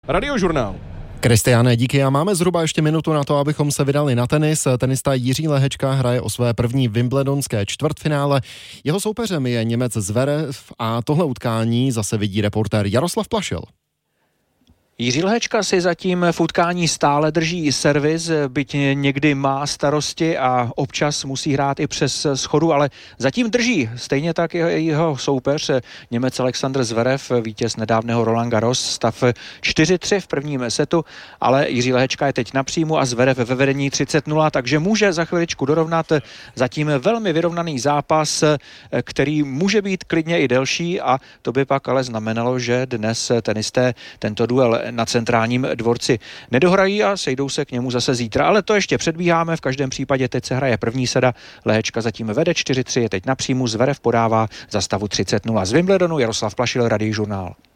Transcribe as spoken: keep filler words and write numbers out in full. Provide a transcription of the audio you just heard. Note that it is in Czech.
Radiožurnál. Kristiáne, díky a máme zhruba ještě minutu na to, abychom se vydali na tenis. Tenista Jiří Lehečka hraje o své první wimbledonské čtvrtfinále. Jeho soupeřem je Němec Zverev a tohle utkání zase vidí reportér Jaroslav Plašil. Jiří Lehečka si zatím v utkání stále drží servis, byť někdy má starosti a občas musí hrát i přes schodu, ale zatím drží. Stejně tak jeho soupeř, Němec Alexander Zverev, vítěz nedávného Roland Garros, stav čtyři tři v prvním setu, ale Jiří Lehečka je teď na příjmu a Zverev ve vedení třicet nula, takže může za chviličku dorovnat. Zatím velmi vyrovnaný zápas, který může být klidně i delší, a to by pak ale znamenalo, že dnes tenisté tento duel na centrálním dvorci nedohrají a sejdou se k němu zase zítra. Ale to ještě předbíháme, v každém případě teď se hraje první sada. Lehečka zatím vede čtyři tři, je teď na příjmu, Zverev podává za stavu třicet nula. Z Wimbledonu Jaroslav Plašil, Radiožurnál.